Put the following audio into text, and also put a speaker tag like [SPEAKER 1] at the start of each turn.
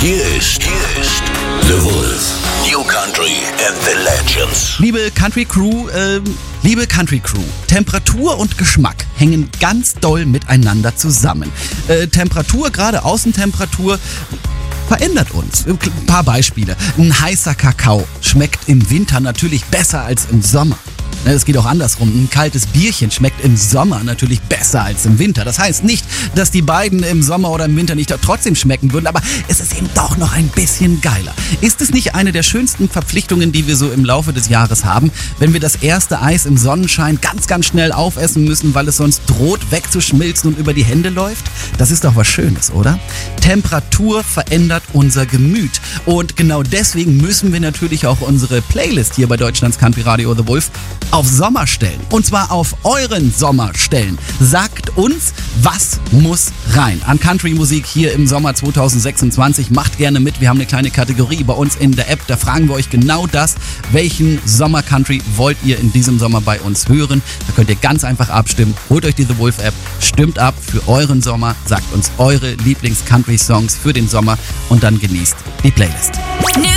[SPEAKER 1] Hier ist The Wolf. New Country and the Legends.
[SPEAKER 2] Liebe Country Crew, Temperatur und Geschmack hängen ganz doll miteinander zusammen. Temperatur, gerade Außentemperatur, verändert uns. Ein paar Beispiele. Ein heißer Kakao schmeckt im Winter natürlich besser als im Sommer. Es geht auch andersrum. Ein kaltes Bierchen schmeckt im Sommer natürlich besser als im Winter. Das heißt nicht, dass die beiden im Sommer oder im Winter nicht trotzdem schmecken würden, aber es ist eben doch noch ein bisschen geiler. Ist es nicht eine der schönsten Verpflichtungen, die wir so im Laufe des Jahres haben, wenn wir das erste Eis im Sonnenschein ganz, ganz schnell aufessen müssen, weil es sonst droht wegzuschmilzen und über die Hände läuft? Das ist doch was Schönes, oder? Temperatur verändert unser Gemüt. Und genau deswegen müssen wir natürlich auch unsere Playlist hier bei Deutschlands Country Radio The Wolf auf Sommer stellen. Und zwar auf euren Sommer stellen. Sagt uns, was muss rein an Country-Musik hier im Sommer 2026. Macht gerne mit. Wir haben eine kleine Kategorie bei uns in der App. Da fragen wir euch genau das. Welchen Sommer-Country wollt ihr in diesem Sommer bei uns hören? Da könnt ihr ganz einfach abstimmen. Holt euch die The Wolf App, stimmt ab für euren Sommer. Sagt uns eure Lieblings-Country-Songs für den Sommer und dann genießt die Playlist.
[SPEAKER 3] New